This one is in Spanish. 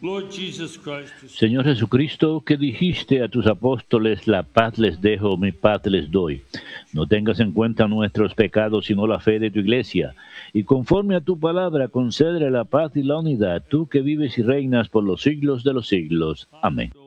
Señor Jesucristo, que dijiste a tus apóstoles, la paz les dejo, mi paz les doy. No tengas en cuenta nuestros pecados, sino la fe de tu iglesia. Y conforme a tu palabra, concédele la paz y la unidad, tú que vives y reinas por los siglos de los siglos. Amén.